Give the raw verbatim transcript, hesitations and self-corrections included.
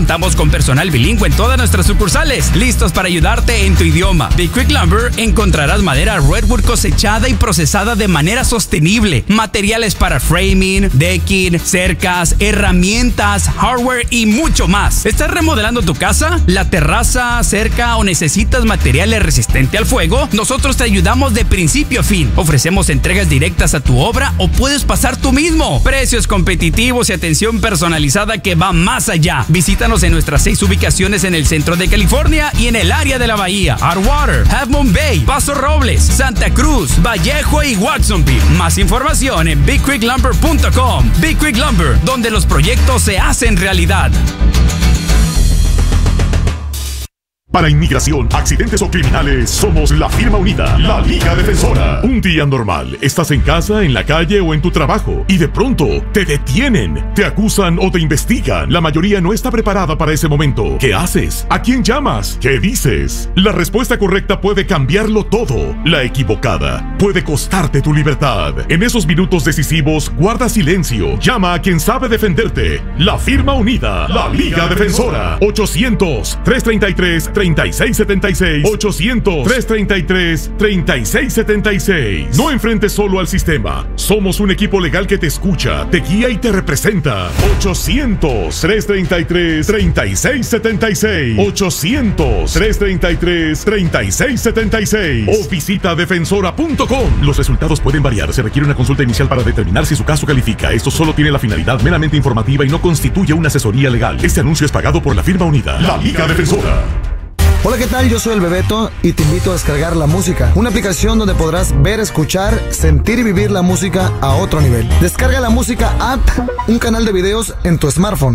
Contamos con personal bilingüe en todas nuestras sucursales, listos para ayudarte en tu idioma. Big Quick Lumber encontrarás madera Redwood cosechada y procesada de manera sostenible, materiales para framing, decking, cercas, herramientas, hardware y mucho más. ¿Estás remodelando tu casa, la terraza, cerca o necesitas materiales resistentes al fuego? Nosotros te ayudamos de principio a fin. Ofrecemos entregas directas a tu obra o puedes pasar tú mismo. Precios competitivos y atención personalizada que va más allá. Visítanos en nuestras seis ubicaciones en el centro de California y en el área de la bahía: Atwater, Half Moon Bay, Paso Robles, Santa Cruz, Vallejo y Watsonville. Más información en big quick lumber punto com. Big Quick Lumber, donde los proyectos se hacen realidad. Para inmigración, accidentes o criminales, somos la firma unida, la Liga Defensora. Un día normal, estás en casa, en la calle o en tu trabajo y de pronto te detienen, te acusan o te investigan. La mayoría no está preparada para ese momento. ¿Qué haces? ¿A quién llamas? ¿Qué dices? La respuesta correcta puede cambiarlo todo. La equivocada puede costarte tu libertad. En esos minutos decisivos, guarda silencio. Llama a quien sabe defenderte. La firma unida, la Liga Defensora. ochocientos, trescientos treinta y tres, treinta y seis setenta y seis. ochocientos, trescientos treinta y tres, treinta y seis setenta y seis. No enfrentes solo al sistema. Somos un equipo legal que te escucha, te guía y te representa. ochocientos, trescientos treinta y tres, treinta y seis setenta y seis. ochocientos, trescientos treinta y tres, treinta y seis setenta y seis. O visita defensora punto com. Los resultados pueden variar. Se requiere una consulta inicial para determinar si su caso califica. Esto solo tiene la finalidad meramente informativa y no constituye una asesoría legal. Este anuncio es pagado por la firma unida, la Liga Defensora. Hola, ¿qué tal? Yo soy el Bebeto y te invito a descargar La Música, una aplicación donde podrás ver, escuchar, sentir y vivir la música a otro nivel. Descarga La Música App, un canal de videos en tu smartphone.